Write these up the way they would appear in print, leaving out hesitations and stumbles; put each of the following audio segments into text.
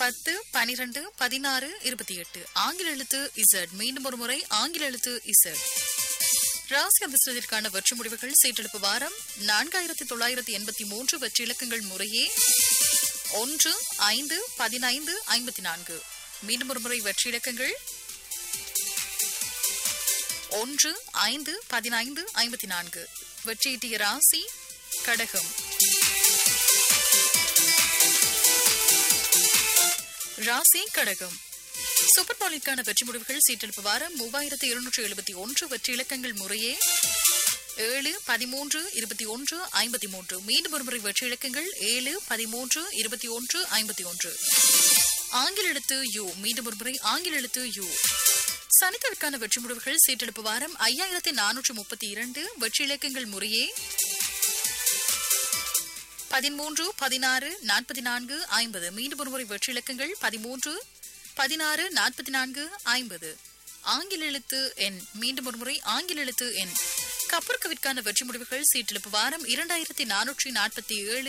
10, 12, 16, 28. ஆங்கில எழுத்து Z. மீண்டும் ஒரு முறை ஆங்கில எழுத்து Z. ராசி அதிர்ஷ்டத்திற்கான வெற்றி முடிவுகள் சீட்டெழுப்பு வாரம் 4983 வெற்றி இலக்கங்கள் முறையே 1, 5, 15, 54. மீண்டும் ஒரு முறை வெற்றி இலக்கங்கள் 1, 5, 15, 54. வெற்றியீட்டிய ராசி கடகம். ராசி கடகம். சூப்பர் பவுலிற்கான வெற்றி முடிவுகள் சீட்டெழுப்பு வாரம் 3271 வெற்றி இலக்கங்கள் முறையே 7, 13, 21, 53. மீண்டும் ஒருமுறை வெற்றி இலக்கங்கள் 7, 13, 21, 51. ஆங்கில எழுத்து U. மீண்டும் ஒருமுறை ஆங்கில எழுத்து U. சனிக்கிழமைக்கான வெற்றி முடிவுகள் சீட்டெழுப்பு வாரம் 5432 வெற்றி இலக்கங்கள் முறையே 13, 16, 44, 50. மீண்டும் ஒருமுறை வெற்றி இலக்கங்கள் 13, 16, 44, 50. ஆங்கில எழுத்து N. மீண்டும் ஒருமுறை ஆங்கில எழுத்து N. கப்பற்கவிற்கான வெற்றி முடிவுகள் சீட்டெழுப்பு வாரம் 2447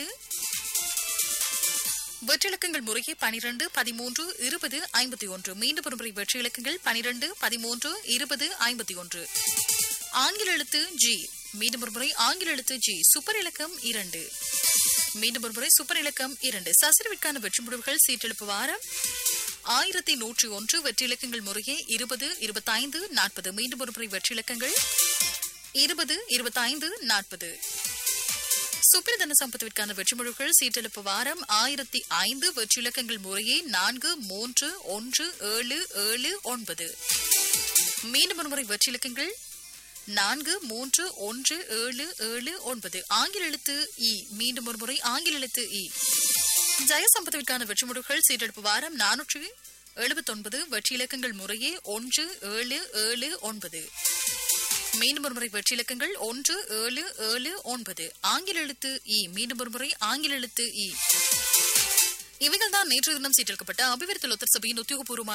வெற்றி இலக்கங்கள் முறையே 12, 13, 20, 51. மீண்டும் ஒருமுறை வெற்றி இலக்கங்கள் 12, 13, 20, 51. ஆங்கில எழுத்து G. மீண்டும் ஒருமுறை ஆங்கில எழுத்து G. சூப்பர் இலக்கம் 2. மீண்டும் ஒருமுறை சூப்பர் இலக்கம் 2. சசிரவிற்கான வெற்றி முடிவுகள் சீட்டெழுப்பு வாரம் 1101 வெற்றி இலக்கங்கள் முறையே 20, 25, 40. மீண்டும் ஒருமுறை வெற்றி இலக்கங்கள் 20, 25, 40. சுப்பிரதன சம்பத்துவிற்கான வெற்றி முடிவுகள் சீட்டெழுப்பு வாரம் 1005 வெற்றி இலக்கங்கள் முறையே 4, 3, 1, 7, 7, 9. மீண்டும் ஒருமுறை வெற்றி இலக்கங்கள் 4, 3, 1, 7, 7, 9. ஆங்கில எழுத்து E. மீண்டும் ஒருமுறை ஆங்கில எழுத்து E. ஜெயசம்பத்துவிற்கான வெற்றி முடிவுகள் சீட்டெழுப்பு வாரம் 479 வெற்றி இலக்கங்கள் முறையே 1, 7, 7, 9. மீண்டும் ஒருமுறை வெற்றி இலக்கங்கள் 1, 7, 7, 9. ஆங்கில எழுத்து E. மீண்டும் ஒருமுறை ஆங்கில எழுத்து E. இவைகள் தான் நேற்று தினம் சீட்டெழுக்கப்பட்ட அபிவிருத்தி லோத்தர் சபையின் உத்தியோகபூர்வமான